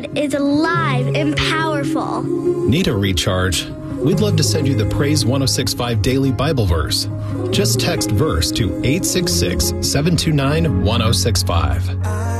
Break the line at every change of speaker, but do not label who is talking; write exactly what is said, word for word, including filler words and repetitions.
God is alive and powerful.
Need a recharge? We'd love to send you the Praise one oh six point five Daily Bible Verse. Just text verse to eight six six, seven two nine, one oh six five.